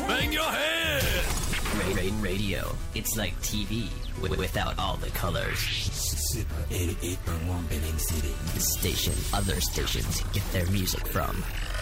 Bang your head! Radio. It's like TV without all the colors. Super 88.1 Billings City. The station other stations get their music from.